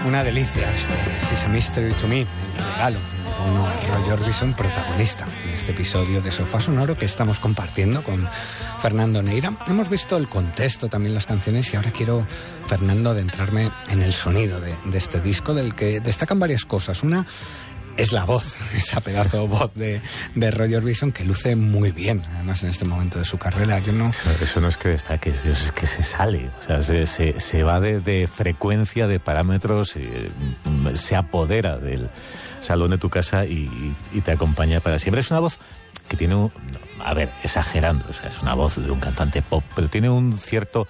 Una delicia este It's a Mystery to Me, el regalo uno a Roy Orbison, protagonista en este episodio de Sofá Sonoro que estamos compartiendo con Fernando Neira. Hemos visto el contexto, también las canciones, y ahora quiero, Fernando, adentrarme en el sonido de este disco, del que destacan varias cosas. Una es la voz, esa pedazo voz de Roy Orbison, que luce muy bien, además en este momento de su carrera. Eso no es que destaque, es que se sale, o sea, se va de frecuencia, de parámetros, se apodera del salón de tu casa y te acompaña para siempre. Es una voz que tiene exagerando, o sea, es una voz de un cantante pop, pero tiene un cierto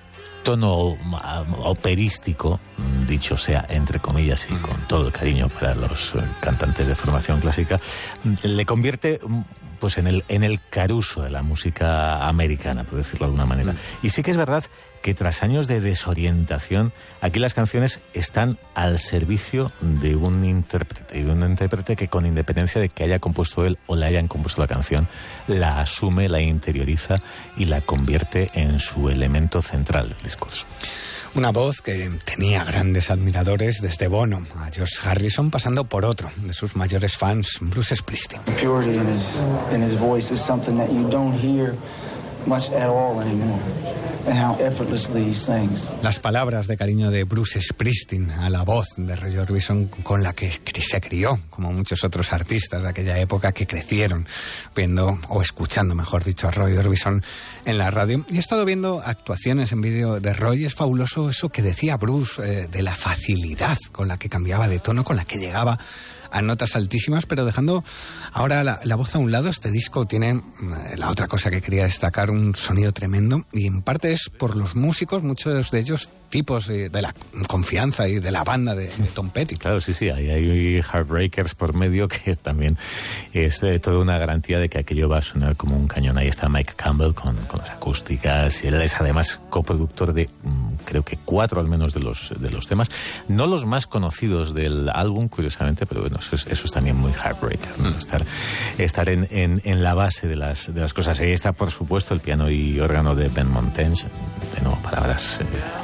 tono operístico, dicho sea entre comillas y con todo el cariño para los cantantes de formación clásica, le convierte pues en el Caruso de la música americana, por decirlo de alguna manera. Y sí que es verdad que tras años de desorientación, aquí las canciones están al servicio de un intérprete que, con independencia de que haya compuesto él o le hayan compuesto la canción, la asume, la interioriza y la convierte en su elemento central del discurso. Una voz que tenía grandes admiradores, desde Bono a George Harrison, pasando por otro de sus mayores fans, Bruce Springsteen. Purity in his voice is something that you don't hear much at all anymore. And how effortlessly he sings. Las palabras de cariño de Bruce Springsteen a la voz de Roy Orbison, con la que se crió, como muchos otros artistas de aquella época que crecieron viendo, o escuchando, mejor dicho, a Roy Orbison en la radio. Y he estado viendo actuaciones en vídeo de Roy. Es fabuloso eso que decía Bruce, de la facilidad con la que cambiaba de tono, con la que llegaba a notas altísimas, pero dejando ahora la voz a un lado. Este disco tiene, la otra cosa que quería destacar, un sonido tremendo, y en parte es por los músicos, muchos de ellos tipos de la confianza y de la banda de Tom Petty. Claro, sí, hay Heartbreakers por medio, que también es toda una garantía de que aquello va a sonar como un cañón. Ahí está Mike Campbell con las acústicas, y él es además coproductor de creo que 4 al menos de los temas, no los más conocidos del álbum, curiosamente, pero bueno, eso es también muy Heartbreaker, ¿no? Estar en la base de las cosas. Ahí está, por supuesto, el piano y órgano de Ben Montaigne, de nuevo, palabras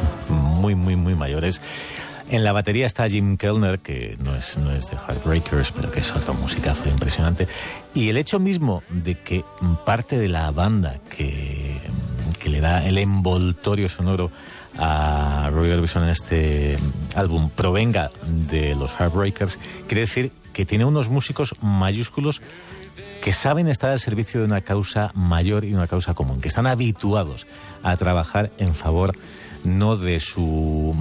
muy, muy, muy mayores. En la batería está Jim Kellner, que no es de Heartbreakers, pero que es otro musicazo impresionante. Y el hecho mismo de que parte de la banda que le da el envoltorio sonoro a Roy Orbison en este álbum provenga de los Heartbreakers, quiere decir que tiene unos músicos mayúsculos que saben estar al servicio de una causa mayor y una causa común, que están habituados a trabajar en favor no de su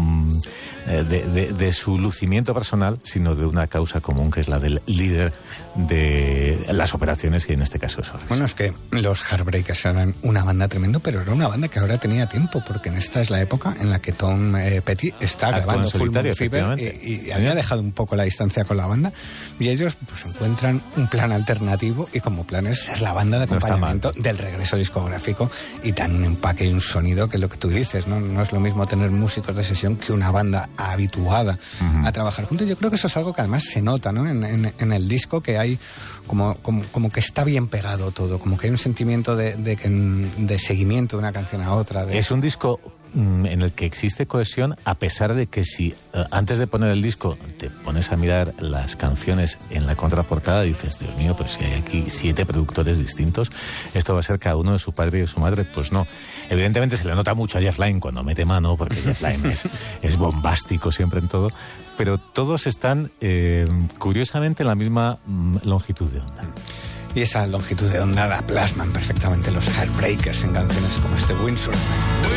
lucimiento personal, sino de una causa común, que es la del líder de las operaciones, y en este caso es Orbison. Bueno, es que los Heartbreakers eran una banda tremendo, pero era una banda que ahora tenía tiempo, porque en esta es la época en la que Tom Petty está grabando Full Moon Fever y había dejado un poco la distancia con la banda, y ellos pues encuentran un plan alternativo, y como plan es ser la banda de acompañamiento del regreso discográfico, y dan un empaque y un sonido que lo que tú dices, no es lo mismo tener músicos de sesión que una banda habituada a trabajar juntos. Yo creo que eso es algo que además se nota, ¿no? En el disco, que hay como que está bien pegado todo, como que hay un sentimiento de seguimiento de una canción a otra. Es un disco en el que existe cohesión, a pesar de que si antes de poner el disco te pones a mirar las canciones en la contraportada, dices, Dios mío, pero si hay aquí 7 productores distintos, esto va a ser cada uno de su padre y de su madre. Pues no, evidentemente se le nota mucho a Jeff Lynne cuando mete mano, porque Jeff Lynne es bombástico siempre en todo, pero todos están curiosamente en la misma longitud de onda. Y esa longitud de onda la plasman perfectamente los Heartbreakers en canciones como este Windsor.